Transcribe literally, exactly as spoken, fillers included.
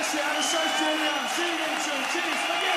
Grazie, allo show studio. See you next week. Cheers. Thank you.